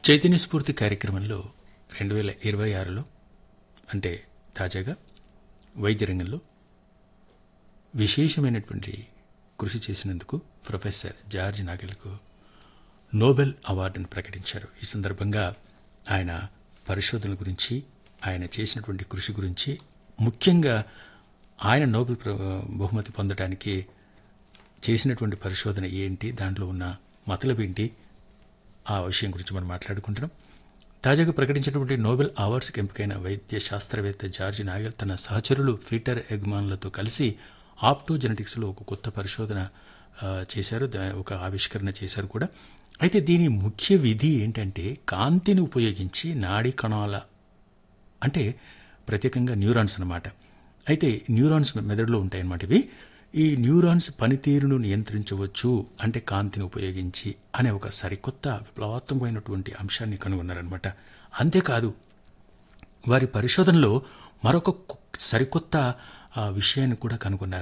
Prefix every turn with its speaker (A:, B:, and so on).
A: చైతన్య స్ఫూర్తి కార్యక్రమంలో 2026లో అంటే తాజాగా వైద్య రంగంలో విశేషమైనటువంటి కృషి చేసినందుకు ప్రొఫెసర్ జార్జ్ నాగెల్కు నోబెల్ అవార్డును ప్రకటించారు. ఈ సందర్భంగా ఆయన పరిశోధనల గురించి, ఆయన చేసినటువంటి కృషి గురించి, ముఖ్యంగా ఆయన నోబెల్ బహుమతి పొందడానికి చేసినటువంటి పరిశోధన ఏంటి, దాంట్లో ఉన్న మతలబేంటి, ఆ విషయం గురించి మనం మాట్లాడుకుంటున్నాం. తాజాగా ప్రకటించినటువంటి నోబెల్ అవార్డ్స్కి ఎంపికైన వైద్య శాస్త్రవేత్త జార్జ్ నాగెల్ తన సహచరులు పీటర్ ఎగ్మాన్లతో కలిసి ఆప్టోజెనెటిక్స్లో ఒక కొత్త పరిశోధన చేశారు, ఒక ఆవిష్కరణ చేశారు కూడా. అయితే దీని ముఖ్య విధి ఏంటంటే కాంతిని ఉపయోగించి నాడీ కణాల, అంటే ప్రత్యేకంగా న్యూరాన్స్ అన్నమాట. అయితే న్యూరాన్స్ మెదడులో ఉంటాయన్నమాట. ఇవి ఈ న్యూరాన్స్ పనితీరును నియంత్రించవచ్చు అంటే కాంతిని ఉపయోగించి అనే ఒక సరికొత్త విప్లవాత్మకమైనటువంటి అంశాన్ని కనుగొన్నారనమాట. అంతేకాదు, వారి పరిశోధనలో మరొక సరికొత్త విషయాన్ని కూడా కనుగొన్నారు.